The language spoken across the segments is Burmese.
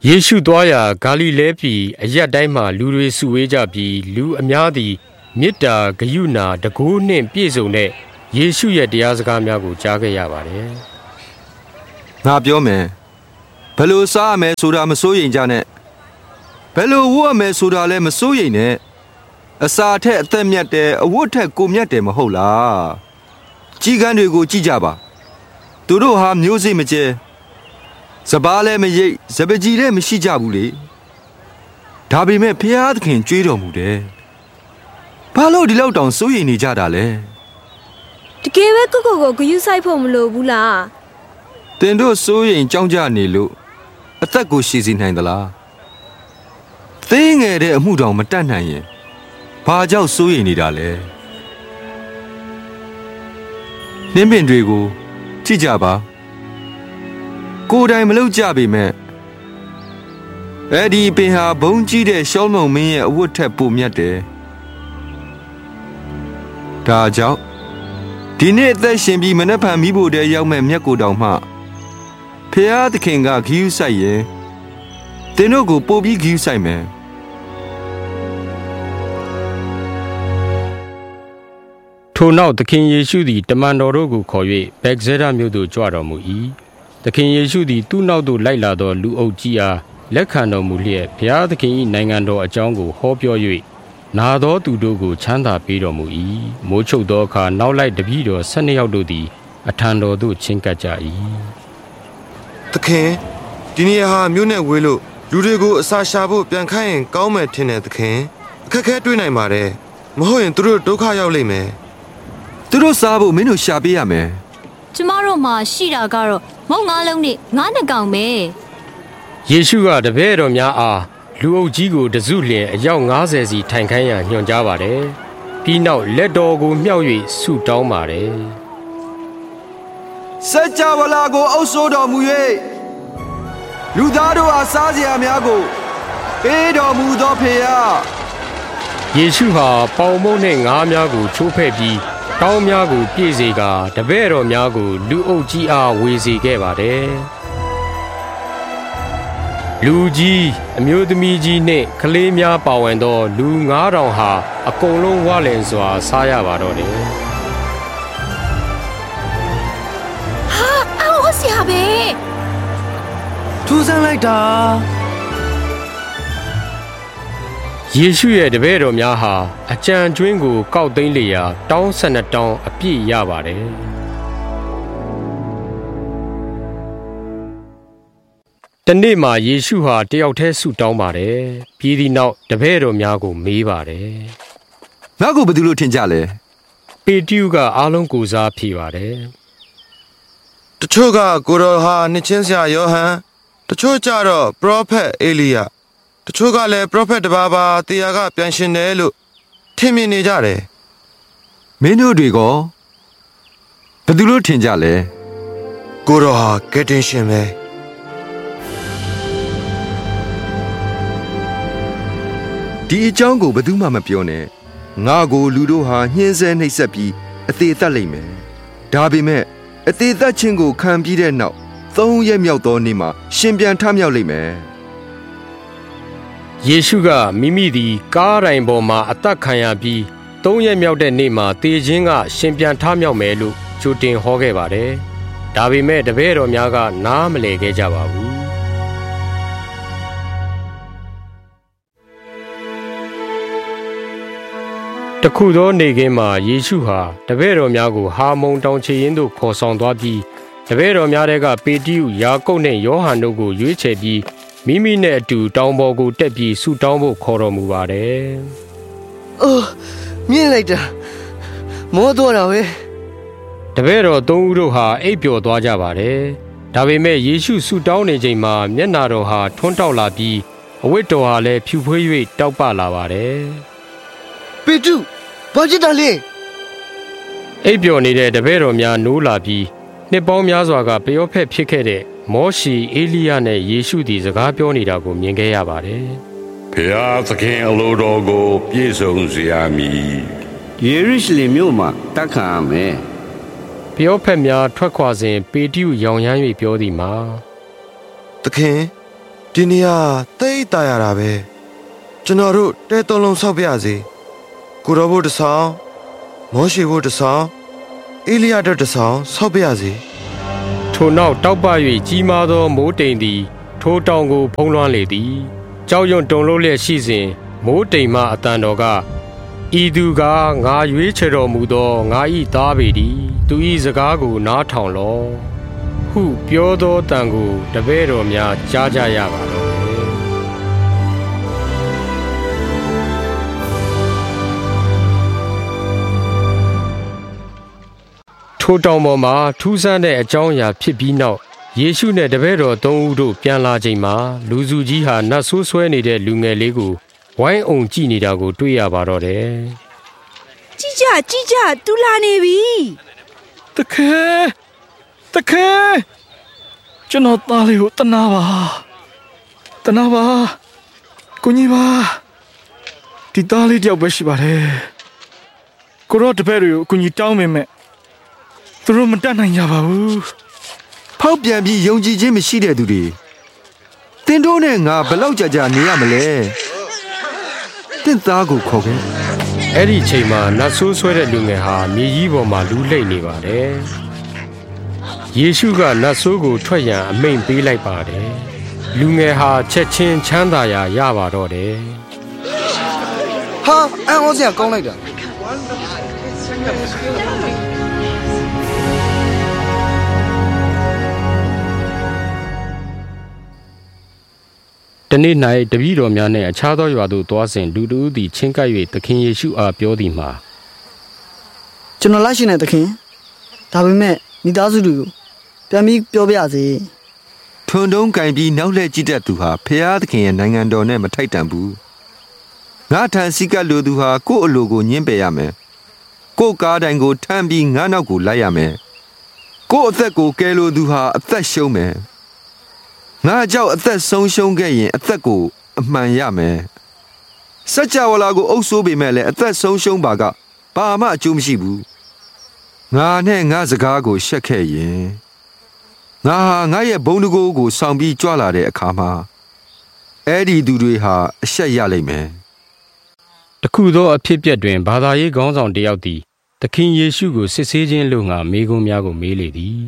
ယေရှုသွားရာဂါလိလဲပြည်အရပ်တိုင်းမှာလူတွေစုဝေးကြပြီးလူအများသည်မေတ္တာဂရုဏာတကိုးနှင့်ပြည့်စုံတဲ့ယေရှုရဲ့တရားစကားများကိုကြားခဲ့ရပါတယ်။ငါပြောမယ်ဘယ်လိုစားရမယ်ဆိုတာမစိုးရိမ်ကြနဲ့ဘယ်လိုဝတ်ရမယ်ဆိုတာလည်းမစိုးရိမ်နဲ့အစာထက်အသက်မြတ်တယ်အဝတ်ထက်ကိုမြတ်တယ်မဟုတ်လားကြီးကန်းတွေကိုကြည့်ကြပါသူတို့ဟာမျိုးစိမကျဲစပားလည်းမရိပ်စပကြီးလည်းမရှိကြဘူးလေဒါပေမဲ့ဖျားသခင်ကြွေးတော်မူတယ်ဘာလို့ဒီလောက်တောင်စိုးရိမ်နေကြတာလဲတကယ်ပဲကိုဂရုစိုက်ဖို့မလိုဘူးလားတင်တို့စိုးရိမ်ကြောက်ကြနေလို့အသက်ကိုရှည်စီနိုင်သလားသိငယ်တဲ့အမှုတောင်မတတ်နိုင်ရင်ဘာကြောင့်စိုးရိမ်နေတာလဲနှင်းပင်တွေကိုကြည့်ကြပါကိုယ်တိုင်မလုပ်ကြပေမဲ့အဲ့ဒီပင်ဟာဘုံကြီးတဲ့ရှောလမုန်မင်းရဲ့အဝတ်ထက်ပိုမြတ်တယ်ဒါကြောင့်ဒီနေ့အသက်ရှင်ပြီးမနှက်ဖန်မိဖို့တည်းရောက်မဲ့မြတ်ကိုတောင်မှဖျားသခင်ကဂရုစိုက်ရင်သင်တို့ကိုပို့ပြီးဂရုစိုက်မယ်ထိုနောက်သခင်ယေရှုသည်တမန်တော်တို့ကိုခေါ်၍ဗက်ဇဲဒမြို့သို့ကြွတော်မူ၏သခင်ယေရှုသည်သူ့နောက်သို့လိုက်လာသောလူအုပ်ကြီးအားလက်ခံတော်မူလျက်ဘုရားသခင်၏နိုင်ငံတော်အကြောင်းကိုဟောပြော၍နာသောသူတို့ကိုချမ်းသာပေးတော်မူ၏မိုးချုပ်သောအခါနောက်လိုက်တပည့်တော်12ယောက်တို့သည်အထံတော်သို့ချဉ်ကပ်ကြ၏သခင်ဒီနေ့ဟာမြို့နဲ့ဝေးလို့လူတွေကိုအစာရှာဖို့ပြန်ခိုင်းရင်ကောင်းမယ်ထင်တယ်သခင်အခက်ခဲတွေ့နိုင်ပါတယ်မဟုတ်ရင်သူတို့ဒုက္ခရောက်လိမ့်မယ်သူတို့စားဖို့မင်းတို့ရှာပေးရမယ်ကျမတို့မှာရှိတာကတော့မုံ9လုံးနဲ့9နှစ်ကောင်ပဲယေရှုကတပည့်တော်များအားလူအုပ်ကြီးကိုတစုလျင်အယောက်90စီထိုင်ခိုင်းရန်ညွှန်ကြားပါတယ်ပြီးနောက်လက်တော်ကိုမြှောက်၍ဆုတောင်းပါတယ်စัจ java လာကိုအုပ်စိုးတော်မူ၍လူသားတို့အားစားစရာများကိုပေးတော်မူသောဖေယယေရှုဟာပေါင်မုန့်နှင့်ငါးများကိုချိုးဖဲ့ပြီးတောင်းများကိုပြည့်စေကာတပည့်တော်များကိုလူအုပ်ကြီးအားဝေစေခဲ့ပါတယ်လူကြီးအမျိုးသမီးကြီးနှင့်ကလေးများပါဝင်သောလူ9000ဟာအကုန်လုံးဝလင်စွာစားရပါတော့တယ်ဟာအော်ဆရာပဲထူးဆန်းလိုက်တာယေရှုရဲ့တပည့်တော်များဟာအကြံကျွင်းကိုကောက်သိမ်းလျာတောင်း12တောင်းအပြည့်ရပါတယ်တနေ့မှာယေရှုဟာတယောက်တည်းဆုတောင်းပါတယ်ပြီးသည့်နောက်တပည့်တော်များကိုမေးပါတယ်ငါ့ကိုဘယ်သူလို့ထင်ကြလဲပေတရုကအားလုံးကိုစားဖြေပါတယ်တချို့ကကိုတော်ဟာနှစ်ချင်းဆရာယောဟန်တချို့ကြတော့ပရောဖက်အေလိယတချို့ကလည်းပရောဖက်တစ်ပါးပါတရားကပြန်ရှင်တယ်လို့ထင်မြင်နေကြတယ်မင်းတို့တွေကဘယ်သူလို့ထင်ကြလဲကိုတော်ဟာကယ်တင်ရှင်ပဲဒီအကြောင်းကိုဘယ်သူမှမပြောနဲ့ငါကိုလူတို့ဟာညှင်းဆဲနှိပ်စက်ပြီးအသေးသက်လိမ့်မယ်ဒါပေမဲ့အသေးသက်ခြင်းကိုခံပြီးတဲ့နောက်3ရက်မြောက်သောနေ့မှာရှင်ပြန်ထမြောက်လိမ့်မယ်ယေရှုကမိမိသည်ကားတိုင်ပေါ်မှာအသက်ခံရပြီး3ရက်မြောက်တဲ့နေ့မှာတေခြင်းကရှင်ပြန်ထမြောက်မယ်လို့ကြိုတင်ဟောခဲ့ပါတယ်ဒါပေမဲ့တပည့်တော်များကနားမလည်ခဲ့ကြပါဘူးတခုသောနေ့ခင်းမှာယေရှုဟာတပည့်တော်များကိုဟာမုန်တောင်ခြေရင်းသို့ခေါ်ဆောင်သွားပြီးတပည့်တော်များကပေတရုယာကုပ်နှင့်ယောဟန်တို့ကိုရွေးချယ်ပြီးမိမိနဲ့အတူတောင်ပေါ်ကိုတက်ပြီးဆုတောင်းဖို့ခေါ်တော်မူပါတယ်။အိုးမြင်လိုက်တာမောတော့တာပဲတပည့်တော်3ဦးတို့ဟာအိပ်ပျော်သွားကြပါတယ်ဒါပေမဲ့ယေရှုဆုတောင်းနေချိန်မှာမျက်နာတော်ဟာထွန်းတောက်လာပြီးအဝတ်တော်ဟာလည်းဖြူဖွေး၍တောက်ပလာပါတယ်ပေတရုဘာဖြစ်တာလဲအိပ်ပျော်နေတဲ့တပည့်တော်များနိုးလာပြီးနှစ်ပေါင်းများစွာကပျောဖက်ဖြစ်ခဲ့တဲ့မောရှေအေလိယနဲ့ယေရှုသည်စကားပြောနေတာကိုမြင်ခဲ့ရပါတယ်။ဘုရားသခင်အလိုတော်ကိုပြည့်စုံစေရမည်။ယေရုရှလင်မြို့မှာတက်ခံရမယ်။ပျောဖက်များထွက်ခွာစဉ်ပေတရုရောင်ရမ်း၍ပြောသည်မှာသခင်ဒီနေရာတိတ်တာရတာပဲကျွန်တော်တို့တဲသုံးလုံးဆောက်ပြရစီကိုရောဘုတ်တဆောင်မောရှိဘုတ်တဆောင်အေလိယတ်တဆောင်ဆောက်ပြရစီထိုနောက်တောက်ပ၍ကြီးမားသောမိုးတိမ်သည်ထိုတောင်ကိုဖုံးလွှမ်းလေသည်ကြောက်ရွံ့တုန်လှုပ်လျက်ရှိစဉ်မိုးတိမ်မှအတန်တော်ကဤသူကငါရွေးချယ်တော်မူသောငါ၏သားပေသည်သူ၏စကားကိုနားထောင်လော့ဟုပြောသောတန်ကိုတပည့်တော်များကြားကြရပါတော့ထိုတောင်ပေါ်မှာထူးဆန်းတဲ့အကြောင်းအရာဖြစ်ပြီးနောက်ယေရှုနဲ့တပည့်တော်သုံးဦးတို့ပြန်လာချိန်မှာလူစုကြီးဟာနတ်ဆိုးဆွဲနေတဲ့လူငယ်လေးကိုဝိုင်းအောင်ကြည့်နေတာကိုတွေ့ရပါတော့တယ်။ကြည့်ကြသူလာနေပြီ။တခဲကျွန်တော်သားလေးကိုတနာပါကိုကြီးပါဒီသားလေးတယောက်ပဲရှိပါတယ်။ကိုရောတပည့်တွေကိုအကူကြီးတောင်းမိမယ်သူတို့မတတ်နိုင်ကြပါဘူးဖောက်ပြန်ပြီးယုံကြည်ခြင်းမရှိတဲ့သူတွေတင်တို့နဲ့ငါဘလောက်ကြာနေရမလဲတင့်သားကိုခေါ်ခဲ့အဲ့ဒီချိန်မှာနတ်ဆိုးဆွဲတဲ့လူငယ်ဟာမြေကြီးပေါ်မှာလူလိမ့်နေပါတယ်ယေရှုကနတ်ဆိုးကိုထွက်ရန်အမိန့်ပေးလိုက်ပါတယ်လူငယ်ဟာချက်ချင်းချမ်းသာရာရပါတော့တယ်ဟာအံ့ဩစရာကောင်းလိုက်တာတနေ့၌တပည့်တော်များနှင့်အခြားသောရွာသို့သွားစဉ်လူတို့သည်ချင်းကပ်၍သခင်ယေရှုအားပြောသည်မှာကျွန်တော်လိုက်ရှင်တဲ့သခင်ဒါပေမဲ့မိသားစုတွေကိုပြန်ပြီးပြောပြစေထွန်းတုံးကင်ပြီးနောက်လှည့်ကြည့်တတ်သူဟာဖျားသခင်ရဲ့နိုင်ငံတော်နဲ့မထိုက်တန်ဘူးငါထန်စီကလူသူဟာကိုယ့်အလိုကိုညှင်းပယ်ရမယ်ကိုယ့်ကားတိုင်ကိုထမ်းပြီးငါနောက်ကိုလိုက်ရမယ်ကိုယ့်အသက်ကိုကယ်လိုသူဟာအသက်ရှုံးမယ်ငါကြောက်အသက်ဆုံးရှုံးခဲ့ရင်အသက်ကိုအမှန်ရမယ်စัจ java လာကိုအုပ်ဆိုးပေမဲ့လည်းအသက်ဆုံးရှုံးပါကဘာမှအကျိုးမရှိဘူးငါနဲ့ငါစကားကိုရှက်ခဲ့ရင်ငါဟာငါရဲ့ဘုံတကိုးကိုဆောင်ပြီးကြွလာတဲ့အခါမှာအဲ့ဒီသူတွေဟာအရှက်ရလိမ့်မယ်တခုသောအဖြစ်အပျက်တွင်ဘာသာရေးခေါင်းဆောင်တယောက်သည်သခင်ယေရှုကိုစစ်ဆေးခြင်းလို့ငါမေးခွန်းများကိုမေးလေသည်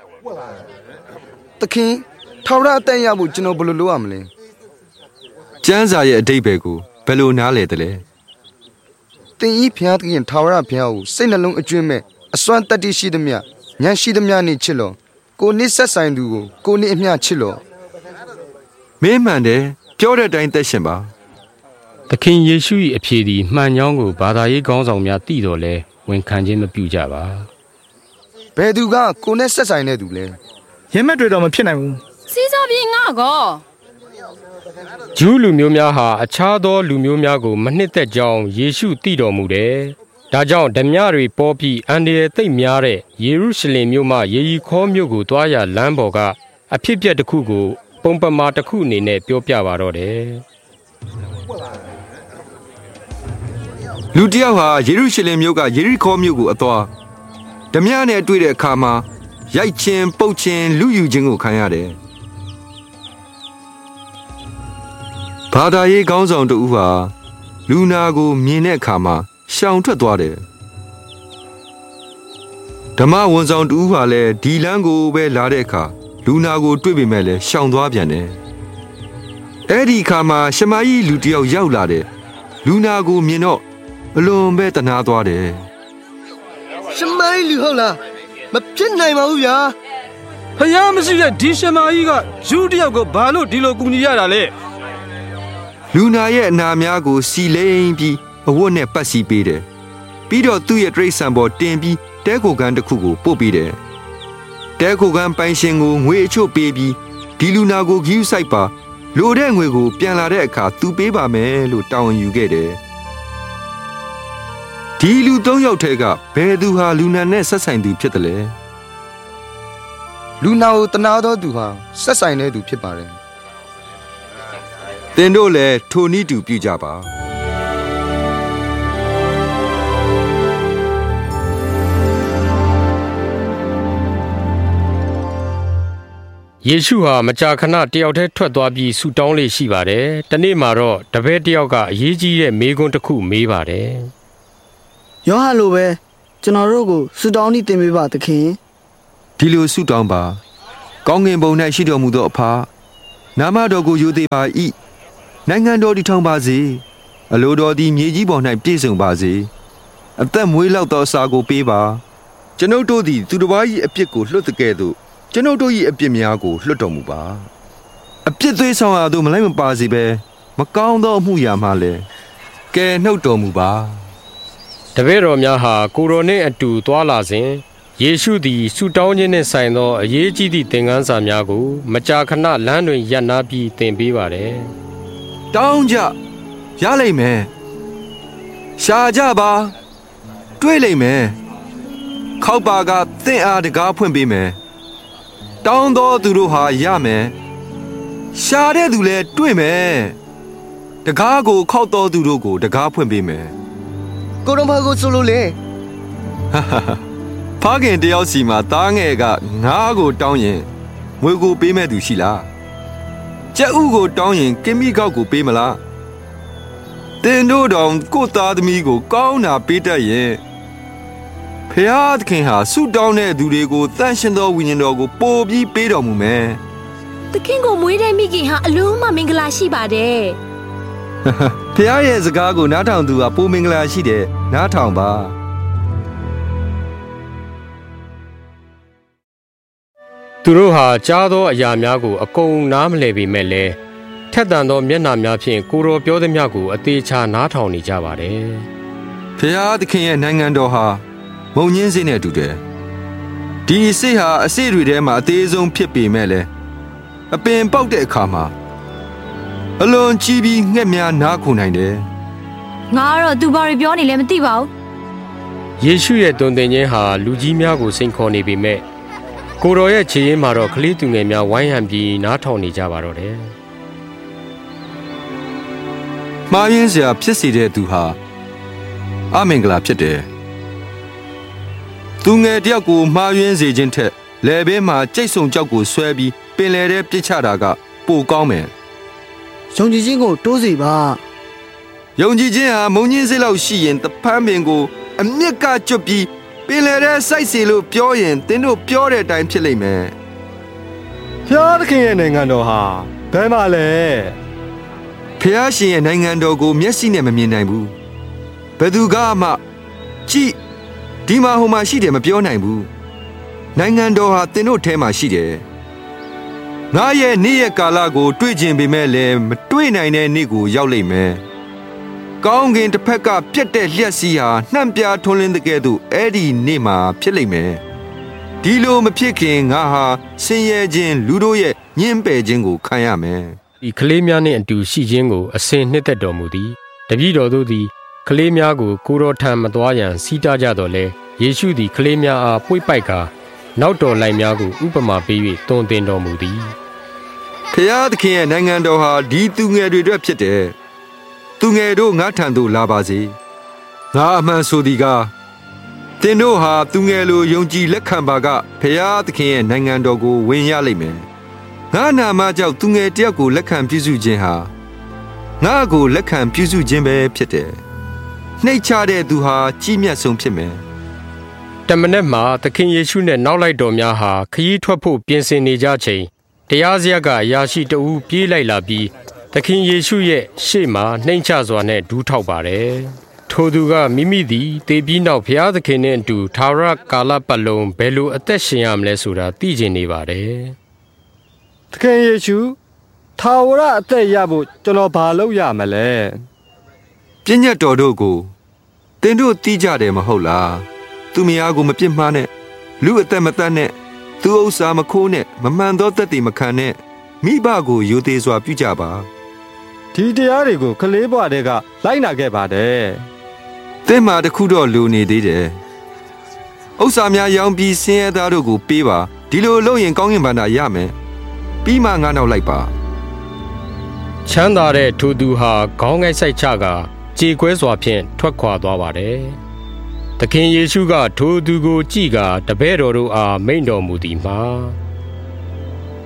သခင်ထာဝရအတန်ရဖို့ကျွန်တော်ဘယ်လိုလုပ်ရမလဲကျမ်းစာရဲ့အဓိပ္ပာယ်ကိုဘယ်လိုနားလည်သလဲသင်ဤဖျားသခင်ထာဝရဘုရားကိုစိတ်နှလုံးအကျွမ်းမဲ့အစွမ်းတတ္တိရှိသမျှဉာဏ်ရှိသမျှနဲ့ချစ်လောကိုနစ်ဆက်ဆိုင်သူကိုကိုနစ်အမျှချစ်လောမင်းမှန်တယ်ပြောတဲ့အတိုင်းသက်ရှင်ပါသခင်ယေရှု၏အဖြေသည်မှန်ကြောင်းကိုဘာသာရေးခေါင်းဆောင်များသိတော်လဲဝန်ခံခြင်းမပြုကြပါဘယ်သူကကိုနဲ့ဆက်ဆိုင်တဲ့သူလဲရဲမက်တွေတော့မဖြစ်နိုင်ဘူးစီးစားပြီးငါကောဂျူးလူမျိုးများဟာအခြားသောလူမျိုးများကိုမနှစ်သက်ကြောင်းယေရှုသိတော်မူတယ်။ဒါကြောင့်ဓမြတွေပေါ်ပြီးအန္တရာယ်သိပ်များတဲ့ယေရုရှလင်မြို့မှယေရီခေါမြို့ကိုသွားရလမ်းပေါ်ကအဖြစ်အပျက်တစ်ခုကိုပုံပမာတစ်ခုအနေနဲ့ပြောပြပါတော့တယ်။လူတစ်ယောက်ဟာယေရုရှလင်မြို့ကယေရီခေါမြို့ကိုအသွားဓမြနဲ့တွေ့တဲ့အခါမှာရိုက်ချင်းပုတ်ချင်းလူယူခြင်းကိုခံရတယ်။ဘာသာရေးခေါင်းဆောင်တဦးဟာလူနာကိုမြင်တဲ့အခါမှာရှောင်ထွက်သွားတယ်ဓမ္မဝန်ဆောင်တဦးဟာလည်းဒီလမ်းကိုပဲလာတဲ့အခါလူနာကိုတွေ့ပေမဲ့လည်းရှောင်သွားပြန်တယ်အဲ့ဒီအခါမှာရှမာယိလူတယောက်ရောက်လာတယ်လူနာကိုမြင်တော့အလွန်ပဲတနာသွားတယ်ရှမာယိလူဟုတ်လားမဖြစ်နိုင်ပါဘူးဗျာဖယားမရှိတဲ့ဒီရှမာယိကယူတယောက်ကိုဘာလို့ဒီလိုကူညီရတာလဲလူနာရဲ့အနာများကိုစီလိမ့်ပြီးအဝတ်နဲ့ပတ်စီပေးတယ်ပြီးတော့သူ့ရဲ့တရိတ်ဆန်ပေါ်တင်ပြီးတဲခိုကန်းတစ်ခုကိုပို့ပေးတယ်တဲခိုကန်းပိုင်ရှင်ကိုငွေအချို့ပေးပြီးဒီလူနာကိုဂီးဆိုင်ပါလိုတဲ့ငွေကိုပြန်လာတဲ့အခါသူပေးပါမယ်လို့တောင်းယူခဲ့တယ်ဒီလူ၃ယောက်ထဲကဘယ်သူဟာလူနာနဲ့ဆက်ဆိုင်သူဖြစ်တယ်လဲလူနာကိုတနာသောသူဟာဆက်ဆိုင်တဲ့သူဖြစ်ပါတယ်သင်တို့လည်းထိုနည်းတူပြုကြပါယယေရှုဟာမကြာခဏတယောက်တည်းထွက်သွားပြီးဆူတောင်းလေးရှိပါတယ်။တနေ့မှာတော့တပည့်တယောက်ကအရေးကြီးတဲ့မေးခွန်းတစ်ခုမေးပါတယ်။ယောဟန်လိုပဲကျွန်တော်တို့ကိုဆူတောင်းနေတင်ပေးပါသခင်။ဒီလိုဆူတောင်းပါ။ကောင်းကင်ဘုံ၌ရှိတော်မူသောအဖနာမတော်ကိုယူသေးပါ၏။နိုင်ငံတော်တည်ထောင်ပါစေ။အလိုတော်သည်မြေကြီးပေါ်၌ပြည့်စုံပါစေ။အသက်မွေးလောက်သောအစာကိုပေးပါ။ကျွန်ုပ်တို့သည်သူတစ်ပါး၏အပြစ်ကိုလွှတ်တဲ့ကဲ့သို့ကျွန်ုပ်တို့၏အပြစ်များကိုလွှတ်တော်မူပါအပြစ်သွေးဆောင်ရာသို့မလိုက်မပါစေဘဲမကောင်းသောအမှုရာမှလည်းကယ်နှုတ်တော်မူပါတပည့်တော်များဟာကိုရိုနှင့်အတူသွားလာစဉ်ယေရှုသည်ဆူတောင်းခြင်းနှင့်ဆိုင်သောအရေးကြီးသည့်သင်ခန်းစာများကိုမကြာခဏလမ်းတွင်ရပ်နားပြီးသင်ပေးပါတယ်တောင်းကြရလိမ့်မယ်ရှာကြပါတွေ့လိမ့်မယ်ခောက်ပါကသင်အားတကားဖွင့်ပေးမယ်တောင်းသောသူတို့ဟာရမယ်ရှာတဲ့သူလည်းတွေ့မယ်တကားကိုခောက်သောသူတို့ကိုတကားဖွင့်ပေးမယ်ကိုတော်ဘာကိုဆိုလို့လဲဖခင်တယောက်စီမှာသားငယ်ကငါးကိုတောင်းရင်ငွေကိုပေးမဲ့သူရှိလားကြက်ဥကိုတောင်းရင်ကင်မီကောက်ကိုပေးမလားတင်တို့တော်ကိုသားသမီးကိုကောင်းတာပေးတတ်ရင်ဖျားသခင်ဟာဆုတောင်းတဲ့သူတွေကိုတန်ရှင်သောဝိညာဉ်တော်ကိုပို့ပြီးပေးတော်မူမယ်။သခင်ကိုမွေးတဲ့မိခင်ဟာအလုံးမမင်္ဂလာရှိပါတယ်။ဖျားရဲ့စကားကိုနားထောင်သူဟာပိုမင်္ဂလာရှိတယ်နားထောင်ပါ။သူတို့ဟာကြားသောအရာများကိုအကုန်နားမလည်ပေမဲ့လည်းထက်သန်သောမျက်နှာများဖြင့်ကိုတော်ပြောသည်များကိုအသေးချာနားထောင်နေကြပါတယ်။ဖျားသခင်ရဲ့နိုင်ငံတော်ဟာမုံညင်းစေးနဲ့တူတယ်ဒီအစ်ဟာအစ်တွေထဲမှာအသေးဆုံးဖြစ်ပေမဲ့လည်းအပင်ပေါက်တဲ့အခါမှာအလွန်ကြီးပြီးငှက်များနားခုန်နိုင်တယ်ငါကတော့သူဘာတွေပြောနေလဲမသိပါဘူးယေရှုရဲ့တုန်တင်ခြင်းဟာလူကြီးများကိုစိန်ခေါ်နေပေမဲ့ကိုတော်ရဲ့ခြေရင်းမှာတော့ကလေးသူငယ်များဝိုင်းဟန်ပြီးနားထောင်နေကြပါတော့တယ်မှားယွင်းစရာဖြစ်စေတဲ့သူဟာအမင်္ဂလာဖြစ်တယ်သူငယ်တယောက်ကိုမှားယွင်းစေခြင်းထက်လယ်ဘေးမှာကြိတ်ဆုံကြောက်ကိုဆွဲပြီးပင်လယ်ထဲပစ်ချတာကပိုကောင်းမယ်။ယုံကြည်ခြင်းကိုတိုးစေပါ။ယုံကြည်ခြင်းဟာမုံညင်းစေးလောက်ရှိရင်တဖန်းပင်ကိုအမြစ်ကကျွတ်ပြီးပင်လယ်ထဲစိုက်စီလို့ပြောရင်သင်တို့ပြောတဲ့အတိုင်းဖြစ်လိမ့်မယ်။ဖျားသခင်ရဲ့နိုင်ငံတော်ဟာဘယ်မှာလဲ။ဖျားရှင်ရဲ့နိုင်ငံတော်ကိုမျက်စိနဲ့မမြင်နိုင်ဘူး။ဘယ်သူကမှကြည့်ဒီမှာဟိုမှာရှိတယ်မပြောနိုင်ဘူးနိုင်ငံတော်ဟာသင်တို့ထဲမှာရှိတယ်ငါရဲ့နေ့ရက်ကာလကိုတွေ့ကျင်ပေမဲ့လည်းမတွေ့နိုင်တဲ့နေ့ကိုရောက်လိမ့်မယ်ကောင်းကင်တစ်ဖက်ကပြတ်တဲ့လျှက်စီးဟာနှံ့ပြားထွန်းလင်းတဲ့ကဲ့သို့အဲ့ဒီနေ့မှာဖြစ်လိမ့်မယ်ဒီလိုမဖြစ်ခင်ငါဟာဆင်းရဲခြင်းလူတို့ရဲ့ညှင်းပယ်ခြင်းကိုခံရမယ်ဒီကလေးများနှင့်အတူရှိခြင်းကိုအစဉ်နှစ်သက်တော်မူသည်တပည့်တော်တို့သည်ကလေးများကိုကိုတော်ထံမသွားရန်စီးတားကြတော်လဲယေရှုသည်ကလေးများအားပွေ့ပိုက်ကာနောက်တော်လိုက်များကိုဥပမာပေး၍တွင်တင်တော်မူသည်ဖျားသခင်ရဲ့နိုင်ငံတော်ဟာဒီသူငယ်တွေအတွက်ဖြစ်တယ်သူငယ်တို့ငါထံသို့လာပါစေငါအမှန်ဆိုသည်ကားသင်တို့ဟာသူငယ်လိုယုံကြည်လက်ခံပါကဖျားသခင်ရဲ့နိုင်ငံတော်ကိုဝင်ရလိမ့်မယ်ငါနာမကြောင့်သူငယ်တယောက်ကိုလက်ခံပြုစုခြင်းဟာငါကိုလက်ခံပြုစုခြင်းပဲဖြစ်တယ်နှိတ်ချတဲ့သူဟာကြီးမြတ်ဆုံးဖြစ်မယ်တမနက်မှာသခင်ယေရှုနဲ့နောက်လိုက်တော်များဟာခရီးထွက်ဖို့ပြင်ဆင်နေကြချိန်တရားစရပ်ကအရာရှိတဦးပြေးလိုက်လာပြီးသခင်ယေရှုရဲ့ရှေ့မှာနှိမ်ချစွာနဲ့ဒူးထောက်ပါတယ်ထိုသူကမိမိသည်တေပြီးနောက်ဘုရားသခင်နဲ့အတူသာရကာလပတ်လုံးဘယ်လိုအသက်ရှင်ရမလဲဆိုတာသိကျင်နေပါတယ်သခင်ယေရှုသာဝရအသက်ရဖို့ကျွန်တော်ဘာလုပ်ရမလဲပြည့်ညတ်တော်တို့ကိုသင်တို့သိကြတယ်မဟုတ်လားသူမယားကိုမပြစ်မှားနဲ့လူအသက်မတတ်နဲ့သူဥစ္စာမခိုးနဲ့မမှန်သောသက်သေမခံနဲ့မိဘကိုယိုသေးစွာပြုကြပါဒီတရားတွေကိုကလေးဘဝတည်းကလိုက်နာခဲ့ပါတယ်သင်မှာတခုတော့လူနေသေးတယ်ဥစ္စာများရောင်းပြီးဆင်းရဲသားတို့ကိုပေးပါဒီလိုလုပ်ရင်ကောင်းကင်ဘဏ္ဍာရမယ်ပြီးမှငါနောက်လိုက်ပါချမ်းသာတဲ့ထိုသူဟာခေါင်းငိုက်ဆိုင်ချကကြေကွဲစွာဖြင့်ထွက်ခွာသွားပါတယ်သခင်ယေရှုကထိုသူကိုကြည့်ကာတပည့်တော်တို့အားမိန့်တော်မူသည်မှာချ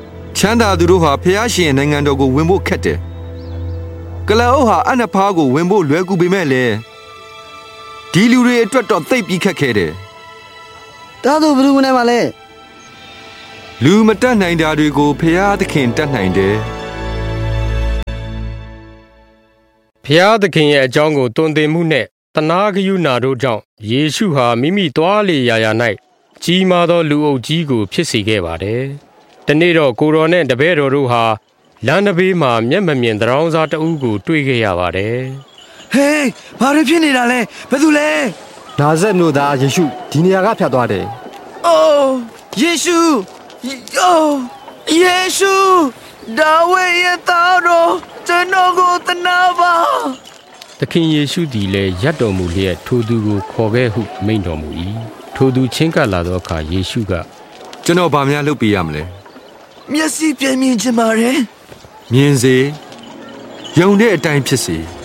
မ်းသာသူတို့ဟာဖျားရှင်နိုင်ငံတော်ကိုဝင်ဖို့ခက်တယ်ကလအုပ်ဟာအနဖားကိုဝင်ဖို့လွယ်ကူပေမဲ့လေဒီလူတွေအတွက်တော့သိပ်ပြီးခက်ခဲတယ်ဒါဆိုဘယ်သူဝင်နိုင်မှာလဲလူမတတ်နိုင်တာတွေကိုဖျားသခင်တတ်နိုင်တယ်ဖျားသခင်ရဲ့အကြောင်းကိုတွင်တင်မှုနဲ့တနာဂယုဏတို့ကြောင့်ယေရှုဟာမိမိသွားလေရာရာ၌ကြီးမားသောလူအုပ်ကြီးကိုဖြစ်စေခဲ့ပါတယ်။တနေ့တော့ကိုတော်နဲ့တပည့်တော်တို့ဟာလမ်းတစ်ဘေးမှာမျက်မမြင်သံတော်စားတအုပ်ကိုတွေ့ခဲ့ရပါတယ်။ဟေးဘာတွေဖြစ်နေတာလဲဘယ်သူလဲနာဇက်မြို့သားယေရှုဒီနေရာကဖြတ်သွားတယ်။အိုးယေရှုယေရှုဒါဝိရဲ့သားတော်ကျွန်တော်ကိုတနာပါသခင်ယေရှုသည်လည်းရပ်တော်မူလျက်ထိုသူကိုခေါ်ခဲ့ဟုမိန့်တော်မူ၏ထိုသူချင်းကပ်လာသောအခါယေရှုကကျွန်တော်ဗာများလုပ်ပေးရမလဲမျက်စိပြမြင်ချင်ပါတယ်မြင်စေယုံတဲ့အတိုင်းဖြစ်စေ